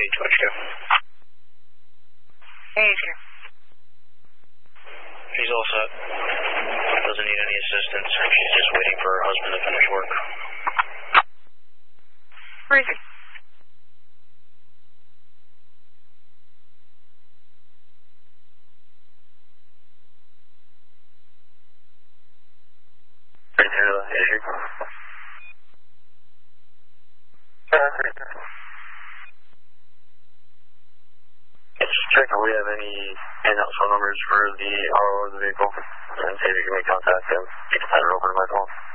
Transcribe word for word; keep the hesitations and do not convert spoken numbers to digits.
eight, watch go. Hey, sir. She's all set. Doesn't need any assistance. She's just waiting for her husband to finish work. Where is he? Right here, uh, is you? Just check if we have any in-house phone numbers for the R O of the vehicle, and see if you can make contact and you can send it over to my phone.